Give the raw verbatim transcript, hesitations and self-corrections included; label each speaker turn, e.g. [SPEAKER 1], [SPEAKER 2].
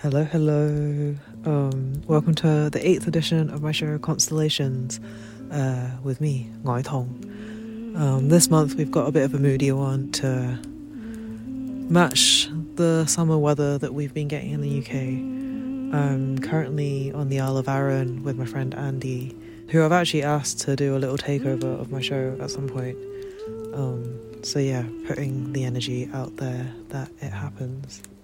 [SPEAKER 1] Hello, hello. Um, welcome to the eighth edition of my show Constellations uh, with me, Ngoi Tong. Um, this month we've got a bit of a moodier one to match the summer weather that we've been getting in the U K. I'm currently on the Isle of Arran with my friend Andy, who I've actually asked to do a little takeover of my show at some point. Um, so yeah, putting the energy out there that it happens.